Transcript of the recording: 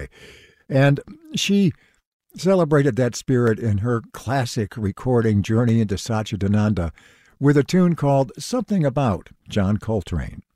Okay. And she celebrated that spirit in her classic recording Journey into Satchidananda with a tune called Something About John Coltrane.